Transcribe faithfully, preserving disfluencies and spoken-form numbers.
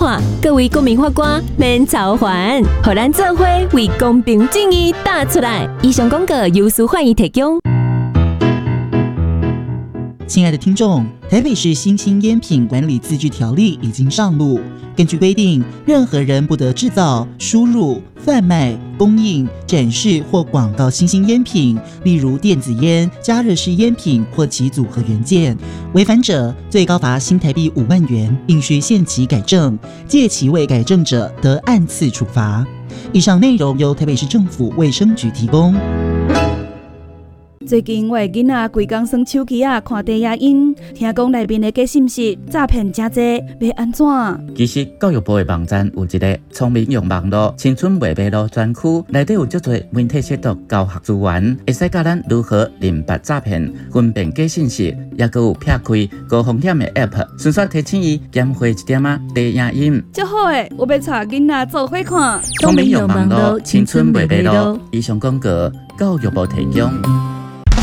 看，各位公民法官免操烦，互咱做伙为公平正义打出来。以上广告由司法院提供。 亲爱的听众，台北市新兴烟品管理自治条例已经上路。根据规定，任何人不得制造、输入、贩卖、供应、展示或广告新兴烟品，例如电子烟、加热式烟品或其组合元件。违反者，最高罚新台币五万元，并需限期改正；届期未改正者，得按次处罚。以上内容由台北市政府卫生局提供。 最近我的囡仔规工耍手机啊，看低影音，听讲内面的假信息诈骗真多，要安怎？ 其实教育部的网站有一个聪明用网络青春未迷路专区，内底有足多媒体识读教学资源，会使教咱如何认别诈骗、分辨假信息，也佮有撇开高风险的 App， 顺续提醒伊减花一点啊低影音。 足好诶，我要带囡仔做伙看。 聪明用网络青春未迷路。以上广告教育部提供。